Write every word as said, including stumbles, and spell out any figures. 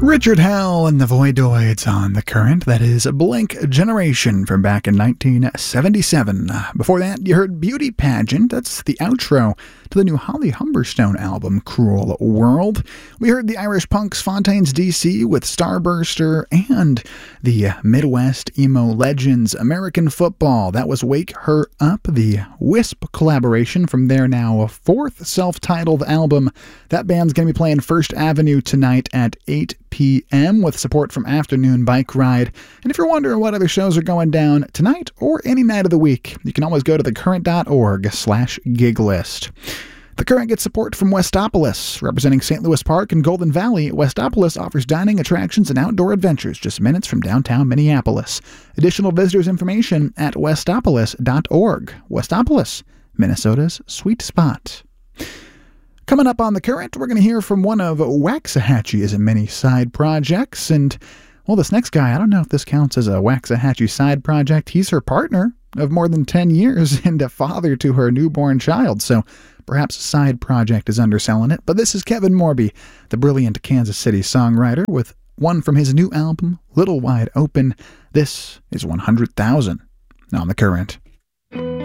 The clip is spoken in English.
Richard Hell and the Voidoids on The Current. That is Blink Generation from back in nineteen seventy-seven. Before that, you heard Beauty Pageant. That's the outro to the new Holly Humberstone album, Cruel World. We heard the Irish punks Fontaines D C with Starburster, and the Midwest emo legends American Football. That was Wake Her Up, the Wisp collaboration from their now fourth self-titled album. That band's going to be playing First Avenue tonight at eight p.m. with support from Afternoon Bike Ride. And if you're wondering what other shows are going down tonight or any night of the week, you can always go to thecurrent.org slash gig list. The Current gets support from Westopolis. Representing Saint Louis Park and Golden Valley, Westopolis offers dining, attractions, and outdoor adventures just minutes from downtown Minneapolis. Additional visitors information at westopolis dot org. Westopolis, Minnesota's sweet spot. Coming up on The Current, we're going to hear from one of Waxahachie's many side projects. And, well, this next guy, I don't know if this counts as a Waxahachie side project. He's her partner of more than ten years and a father to her newborn child. So perhaps side project is underselling it. But this is Kevin Morby, the brilliant Kansas City songwriter, with one from his new album, Little Wide Open. This is one hundred thousand on The Current.